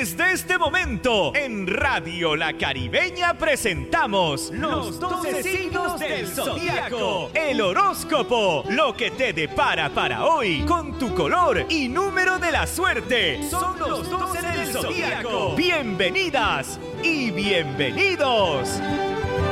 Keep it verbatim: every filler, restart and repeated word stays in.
Desde este momento, en Radio La Caribeña presentamos los doce signos del zodiaco, el horóscopo, lo que te depara para hoy, con tu color y número de la suerte. Son los doce del zodiaco. Bienvenidas y bienvenidos.